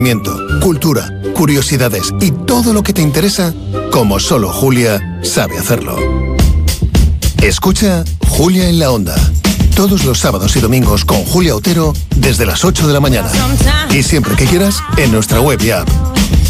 cultura, curiosidades y todo lo que te interesa, como solo Julia sabe hacerlo. Escucha Julia en la Onda, todos los sábados y domingos con Julia Otero desde las 8 de la mañana. Y siempre que quieras, en nuestra web y app.